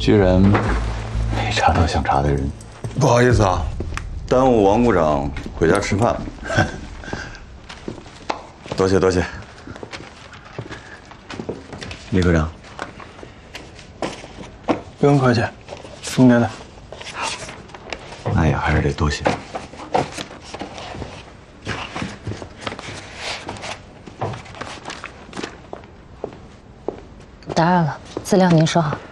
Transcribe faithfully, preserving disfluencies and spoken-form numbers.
居然没查到想查的人。 不好意思啊，耽误王部长回家吃饭了。多谢多谢，李科长。 不用客气，中间的。 那也还是得多谢。 打扰了，资料您收好。